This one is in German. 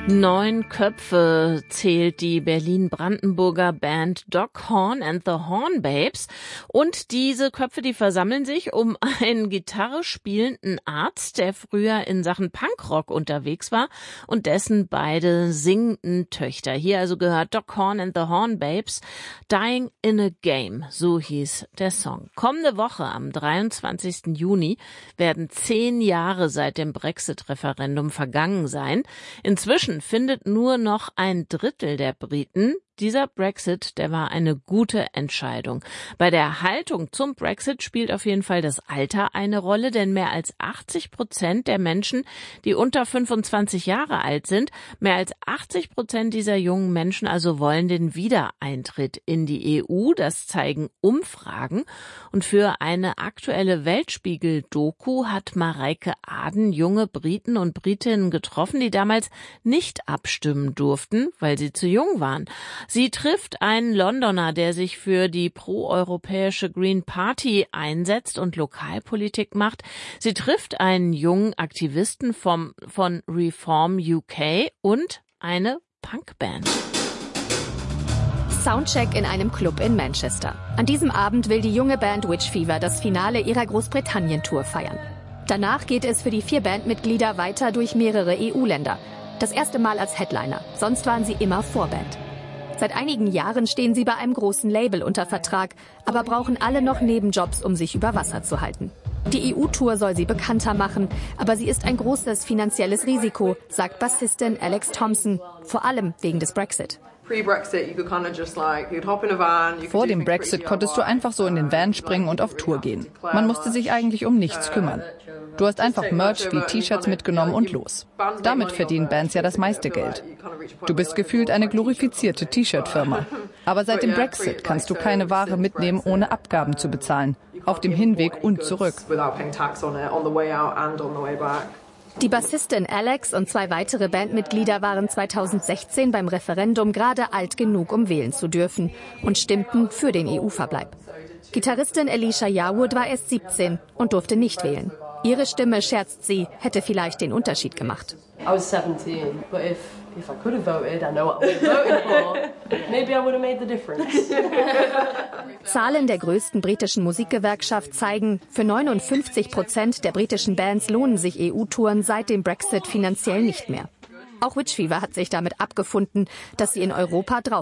9 Köpfe zählt die Berlin-Brandenburger Band Doc Horn and the Hornbabes. Und diese Köpfe, die versammeln sich um einen Gitarre spielenden Arzt, der früher in Sachen Punkrock unterwegs war, und dessen beide singenden Töchter. Hier also gehört Doc Horn and the Hornbabes, Dying in a Game, so hieß der Song. Kommende Woche, am 23. Juni, werden 10 Jahre seit dem Brexit-Referendum vergangen sein. Inzwischen findet nur noch ein Drittel der Briten, dieser Brexit, der war eine gute Entscheidung. Bei der Haltung zum Brexit spielt auf jeden Fall das Alter eine Rolle, denn mehr als 80% der Menschen, die unter 25 Jahre alt sind, mehr als 80% dieser jungen Menschen also wollen den Wiedereintritt in die EU. Das zeigen Umfragen. Und für eine aktuelle Weltspiegel-Doku hat Mareike Aden junge Briten und Britinnen getroffen, die damals nicht abstimmen durften, weil sie zu jung waren. Sie trifft einen Londoner, der sich für die proeuropäische Green Party einsetzt und Lokalpolitik macht. Sie trifft einen jungen Aktivisten von Reform UK und eine Punkband. Soundcheck in einem Club in Manchester. An diesem Abend will die junge Band Witch Fever das Finale ihrer Großbritannien-Tour feiern. Danach geht es für die 4 Bandmitglieder weiter durch mehrere EU-Länder. Das erste Mal als Headliner, sonst waren sie immer Vorband. Seit einigen Jahren stehen sie bei einem großen Label unter Vertrag, aber brauchen alle noch Nebenjobs, um sich über Wasser zu halten. Die EU-Tour soll sie bekannter machen, aber sie ist ein großes finanzielles Risiko, sagt Bassistin Alex Thompson, vor allem wegen des Brexit. Vor dem Brexit konntest du einfach so in den Van springen und auf Tour gehen. Man musste sich eigentlich um nichts kümmern. Du hast einfach Merch wie T-Shirts mitgenommen und los. Damit verdienen Bands ja das meiste Geld. Du bist gefühlt eine glorifizierte T-Shirt-Firma. Aber seit dem Brexit kannst du keine Ware mitnehmen, ohne Abgaben zu bezahlen. Auf dem Hinweg und zurück. Die Bassistin Alex und 2 weitere Bandmitglieder waren 2016 beim Referendum gerade alt genug, um wählen zu dürfen und stimmten für den EU-Verbleib. Gitarristin Alicia Yarwood war erst 17 und durfte nicht wählen. Ihre Stimme, scherzt sie, hätte vielleicht den Unterschied gemacht. I was 17, but if I could have voted, I know what I would have voted for. Maybe I would have made the difference. Zahlen der größten britischen Musikgewerkschaft zeigen, für 59% der britischen Bands lohnen sich EU-Touren seit dem Brexit finanziell nicht mehr. Auch Witch Fever hat sich damit abgefunden, dass sie in Europa drauf